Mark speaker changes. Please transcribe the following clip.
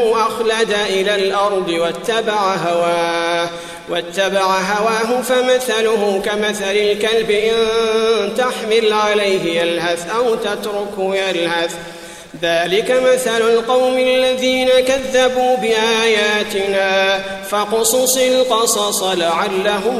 Speaker 1: أخلد إلى الأرض واتبع هواه فمثله كمثل الكلب إن تحمل عليه يلهث أو تتركه يلهث ذلك مثل القوم الذين كذبوا بآياتنا فاقصص القصص لعلهم